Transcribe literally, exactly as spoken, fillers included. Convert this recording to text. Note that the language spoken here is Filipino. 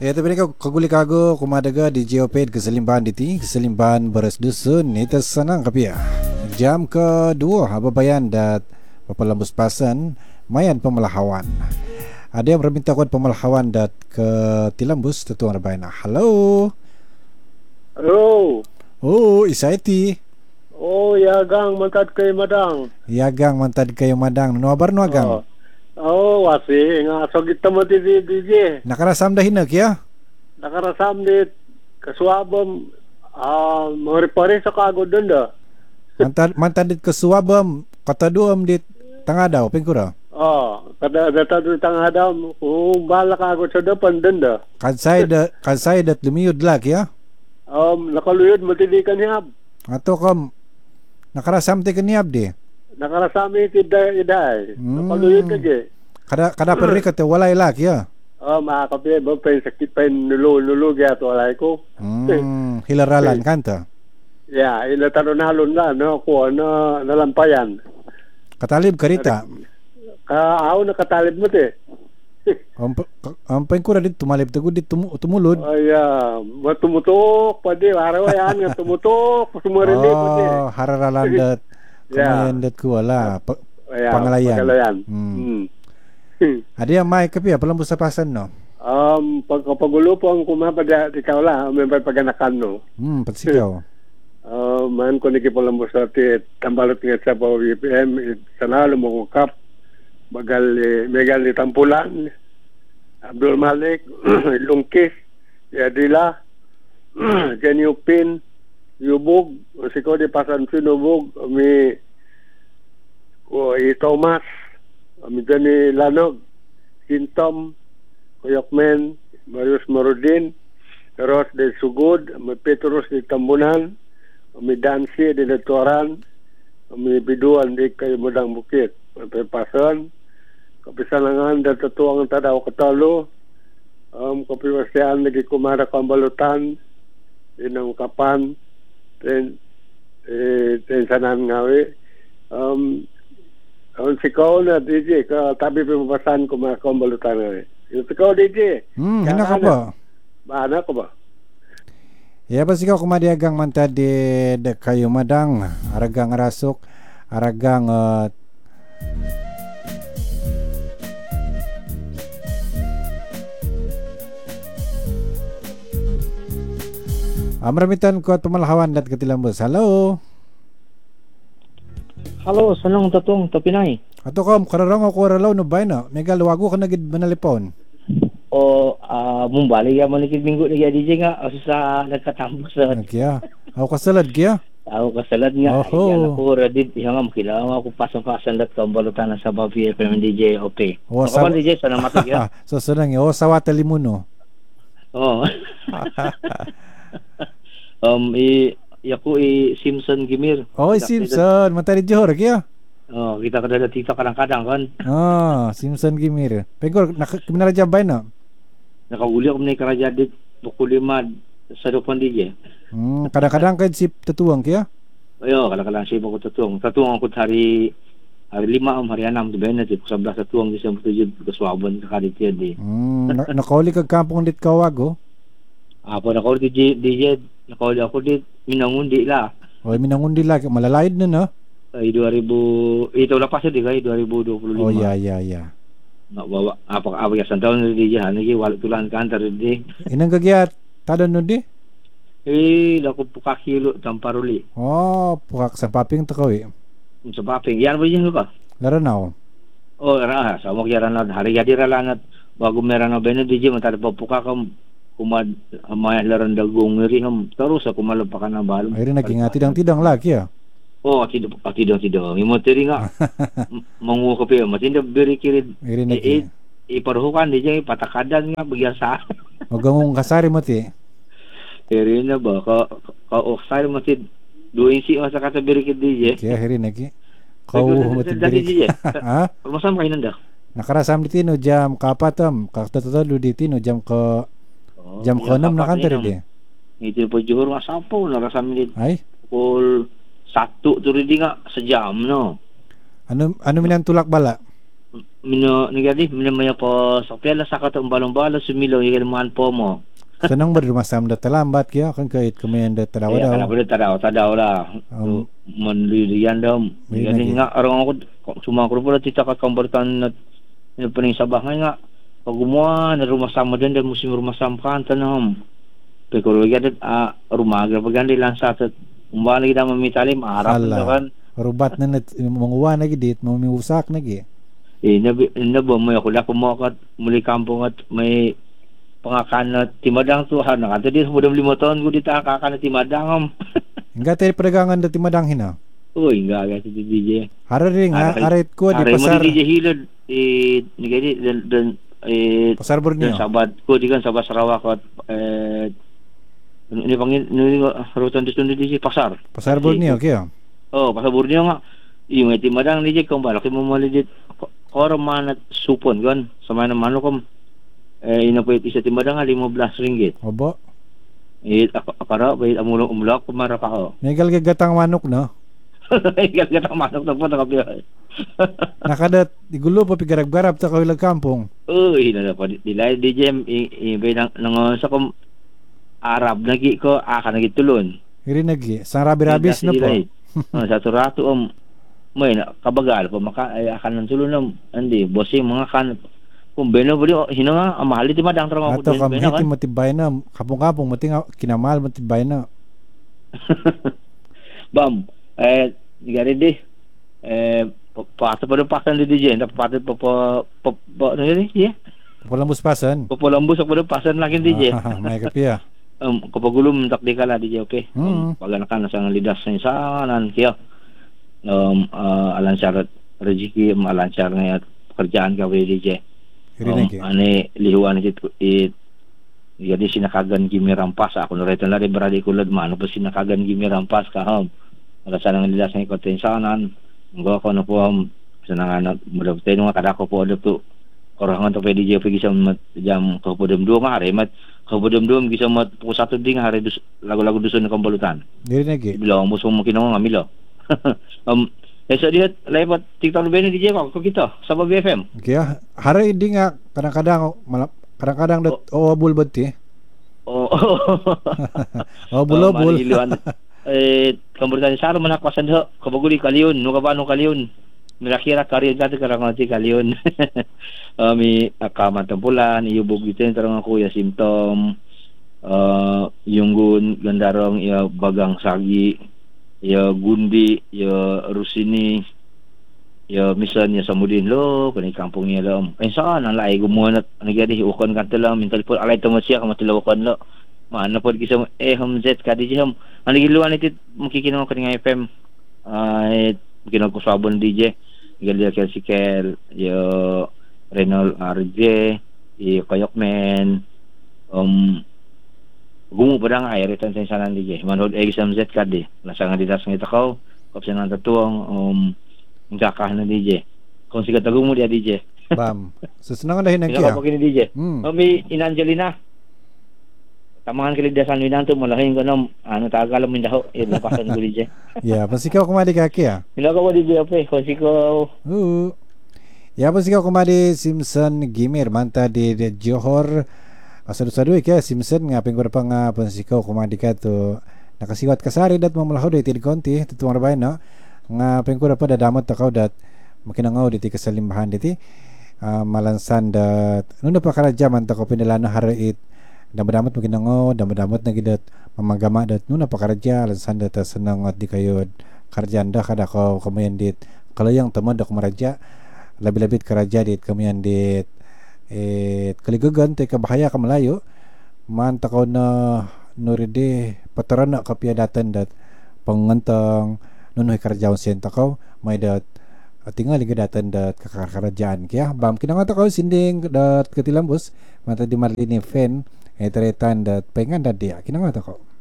Eh tapi kau kaguli kago kumadaga di Geoped keselimbahan diti keselimbahan beres dusun itu senang kapia. Jam kedua ababayan dat papalambus pasan mayan pemelahawan. Ada yang meminta kuat pemelahawan dat ke tilambus tetuang rabayna. Halo. Halo. Oh, isaiti. Oh, ya gang mantad kay madang. Ya gang mantad kayo madang. No abar no agang. Oh. Oh, wasi nga so kita mo ti D J. Nakarasam dah hinak ya? Nakarasam dit kasuabam ah uh, moripare sa kagod dun da. Mantad mantad dit kesuabam kata duam dit tangah daw pengkura. Oh, kada data du tangah daw kung bala kagod sa depan dun da. Kan saya da kan saya dat lumiyod lak ya? Um nakaluyod mo ti di kanyab. Ato kam nakarasam ti kaniab di. Nakarasami ti day day. Hmm. Nakaluyod ka je. Kada kada perri kata walay lak ya? Oh, makakapi ba pa sakit pa nulo nulo gato alay ko. Hmm, hilaralan kanta. Ya, ina tanonalon na no ko na nalampayan. Katalib karita. Ka aw nakatalib mo te. Am am pengkura dit tumalib tagu dit tumu, tumulod. Ay, uh, matumutok pwede araw yan nga tumutok sumurili pwede. Oh, hararalan dat. Kamayan dat ko wala. Pa, yeah, pangalayan. pangalayan. Hmm. Hmm. Ada yang may kapi palambus sa pasan no. Um pagkapagulo po ang kumapada ikaw la may paganakan no. Hmm, patsikaw. Uh, man ko nikipalambos sa ti tambalot nga sa pa B P M sanalo mo kap bagal eh, megal ni Tampulan Abdul Malik Lungkis Yadila Genio Pin Yubog siko di pasan sinubog mi o i Thomas mi Johnny Lanog Sintom Koyokmen Marius Marudin Ros de Sugod mi Petrus di Tambunan mi Dansi di Letoran mi Biduan di Kayu Mudang Bukit mi Pasan kapisalangan dan tetuang tadaw katalo um, kapiwasian lagi kumara kambalutan inang kapan ten eh, ten sanan ngawi um, ang sikaw na D J ka tabi pimapasan kumara kambalutan ngawi yung sikaw D J Hmm, hina ka ba? Baana ko ba? Ya pas ikaw kumadiagang mantad di de kayo madang aragang rasok aragang uh, Amramitan ko at pamalahawan dat katilambos. Halo. Halo, sanong tatong tapinay. Ato kam kararang ako ralaw no bay na. Mega luwago ka nagid manalipon. O uh, mumbali ya manikid minggo ni D J nga aso sa nagkatambos sa Kya. Ako kasalad kya. tao kasalad nga. Oho. Yan ako radit yang am kailangan ako pasang-pasang dat kambalutan sa Bavi F M D J O P. O, O sa- sa D J sana matag ya. So sunang yo sawata limuno. Oh. um i yaku i Simpson Gimir. Oy Simpson, matari Johor kya. Oh, kita kada dito kadang-kadang kan. Ah, Simpson Gimir. Pegor nak kinaraja bay na. Nakauli ako ni karaja dit bukulima sa dokon D J. Hmm, kadang-kadang kay si tetuang kya. Ayo, kadang-kadang siya ko tatuang. Tatuang ako hari hari lima om hari enam tu benar tu sebelas tatuang di sana tujuh keswaban kali dia di. Hmm, na- nakauli kag kampong dit kawago. Apa nak kau di D J nak kau aku di Minangundi lah. Oy minangundi lagi malalaid na no. Ay dua ribu itu lepas di kali dua ribu dua puluh lima. Oh ya ya ya. Nak bawa apa apa ya tahun di D J lagi walau tulan kantor di. Inang kagyat tadon no di. Eh, laku puka kilo tamparuli. Oh, pukak sa paping takawi. Sebab yan ba yun ba? Laranaw. Oh, ra sama kaya na hari jadi ralanat bago meron na bene D J matad pa puka kam kumad may laran dagong ngiri ham terus ako malapakan na balon. Ayun naging tidang-tidang lagi ya. Oh, tidak tidak tidak. Imo teri nga mangu ko pe matinda beri kirid. Ayun Eh, naging. iparuhukan di jay patakadan nga biasa. Magangong kasari mo ti. Eri na ba ka ka oxide matid duin si sa kata beri kid di jay. Kaya hiri nagi. Kau mo ti Dati di jay. Ha? Masam kayo nanda. Nakarasam di tino jam kapatam. Kaktatalo di tino jam ke jam ke enam na kantor di. Itu po Johor nga sapo narasam ni Ay, pukul satu tu rin nga sejam no. ano ano minan tulak bala? mino nagadi mino maya po sa pela sa katong balong-balong sumilaw yung man po mo. Sanang berumasam da talambat kaya kan kait kamayan da tarawa Kaya daw. kana pala tadaw tadaw lah. Um, Manlilian daw. May Gani lagi. nga arang ako sumakro pala tita ka kambartan na yung paning sabah nga pag gumawa na rumasama din dahil musim rumasam ka tanam. Pero kaya ah rumaga pag gandi lang sa at umbalik na mamitali maarap Hala. na kan. Rubat na nat manguwa na gidit, mamiusak na gi. Eh nabi nabo mo ako la kumakat muli kampong at may pangakan na timadang tuhan na kanto din mudam limo taon ko dito kakan na timadang. Nga tayo padagangan da timadang hina. Uy, nga ga si D J. Hara rin nga, Aray- arit ko di Aray mo pasar. di D J Hilod eh ni gani dan dan eh Pasar Borneo. dan sabat ko di kan sabat Sarawak at eh ini pangin ini rutan dito ni D J pasar. Pasar Borneo kaya. Oh, pasar Borneo nga. Yung iti madang D J kung balaki mo maligit korman at supon gan sama na mano kom eh ina po iti sa timadang lima belas ringgit. Obo. Eh ak- akara bay amulong umlak kumara ka oh. May galgagatang manok no. Gagat ang manok na po nakabiyahe. Nakadat igulo pa pigarab-garab ta kawilag kampong. Uy, na pa dilay D J ibay nang nang sa kom Arab nagi ko aka nagi tulon. Iri nagi, sang rabi-rabis na po. Ah, sa turato om may na kabagal pa maka ay akan ng tulon nam andi bossing mga kan kung beno bali hino nga ang mahal di madang trabaho Ato kam hiti matibay na, kapong-kapong mati nga kinamal matibay na. Bam, eh, gari di, eh, pato pa rin pasan di D J, pato pa pa, pa, pa, ano yun eh, Walang buspasan. papulambos ako rin pasan lagi D J. Ah, may kapiya. Um, kapag ulum, takdi ka la D J, okay? Um, Mm. pag anak ka na sa lidas na isanan, kaya, um, uh, alansyar at Rejiki, um, alansyar na at pekerjaan ka D J. Iri Um, nagi. ane, lihuan it, it, jadi sinakagan gimi rampas ako na rito na rin beradi kulad mano pa sinakagan gimi rampas ka hom wala sa nang lilas ng ikotensanan ngo ako na po hom sa nang anak mudap tayo nga kadako po adap to korangan to pwede jay pagi sa mat jam ko po dum nga hari mat ko po dum gisa mat po sa tuding hari dus lagu-lagu dusun ng kambalutan Iri nagi. bilaw mo mo kinong nga milo um eh sa dihat live at TikTok ben D J ko ko kita sa B F M. Kaya hara hindi nga kadang-kadang malap kadang-kadang dat oabul bati. Oh. Obul obul. Eh, kambutan sa man ako sa do, kabaguli kaliyon, no kabano kaliyon. Mirakira kariyon dati karang ti kaliyon. Ami akaman tampulan, iyubog iten tarong kuya simptom. Uh, yung gun gandarong ya bagang sagi, ya gundi, ya rusini, ya misan ya samudin lo, kani kampung niya lo. Ay saan ang laay gumunat, nagadi ukon kanto lang, mintal po alay tamo siya kamatilawakan lo. Maano po kisa eh hamzet kadi jam. Ang giluan iti makikinaw ka nga F M. Ay ginog ko sabon D J. Gali ka si Kel, yo Renol R J, yo Kayokmen. Um gumo pa nga ay retan sa sanan D J. Manod exam Z kadi. Nasa nga didas ng itakaw. Kapsan ang tatuang um ngakahan na D J. Kung siga tagumo dia D J. Bam. Susunang dahin nagi. Kaya pag ni D J. Hmm. Oh, may Inangelina. Tamangan kalidasan ni nanto malaking ko no ano tagalam min daw eh lapasan ko D J. Ya, pasikaw kumadi kaki ah. Nilagaw D J okay kasi ko Oo. Ya, pasikaw kumadi Simpson Gimir manta di di Johor. Asadu-sadu kaya Simpson nga pengko pa nga pasikaw kumadi ka to nakasiwat kasari dat mamalaho di tid konti tutuang rabay no. Nga pengko pa dadamot takaw dat makinangaw diti kasalimbahan diti. Uh, malansan dat nuna pa karadya man tako pinalano harait damadamot maginango damadamot na gidat mamagama dat nuna pa karadya lansan dat senang at di kayod karjanda kada ko kamayan dit kalayang tamad ako maradya labi-labit karadya dit kamayan dit eh kaligagan te kabahaya ka malayo man takaw na nuride patarana kapya datan dat pangantang nunoy karadyaon siya takaw may dat at tingali gadatan dat kakakaradyan kaya bam kinangata ko sinding dat katilambos mata di marlini fen eteretan dat pengan dat dia kinangata ko